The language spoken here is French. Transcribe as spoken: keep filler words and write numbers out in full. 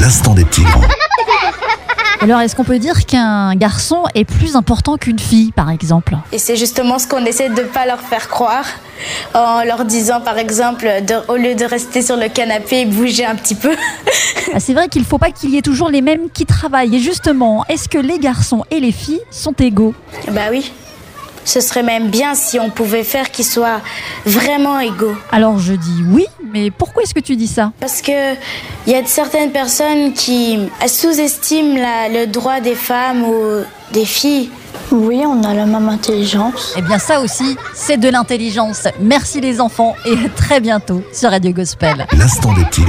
L'instant des petits grands. Alors, est-ce qu'on peut dire qu'un garçon est plus important qu'une fille, par exemple? Et c'est justement ce qu'on essaie de ne pas leur faire croire, en leur disant par exemple, de, au lieu de rester sur le canapé, bouger un petit peu. Ah, c'est vrai qu'il ne faut pas qu'il y ait toujours les mêmes qui travaillent. Et justement, est-ce que les garçons et les filles sont égaux? Bah oui, ce serait même bien si on pouvait faire qu'ils soient vraiment égaux. Alors je dis oui, mais pourquoi est-ce que tu dis ça? Parce que il y a certaines personnes qui sous-estiment la- le droit des femmes ou des filles. Oui, on a la même intelligence. Eh bien ça aussi, c'est de l'intelligence. Merci les enfants et à très bientôt sur Radio Gospel. L'instant des petits